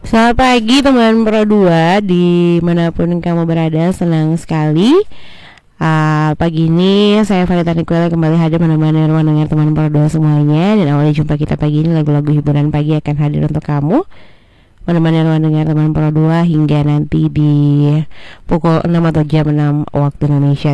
Selamat pagi teman Pro 2 dimanapun kamu berada, senang sekali pagi ini saya Valita Niquela kembali hadir menemani ruang dengar teman Pro 2 semuanya. Dan awalnya jumpa kita pagi ini, lagu-lagu hiburan pagi akan hadir untuk kamu menemani ruang dengar teman Pro 2 hingga nanti di pukul 6 atau jam 6 waktu Indonesia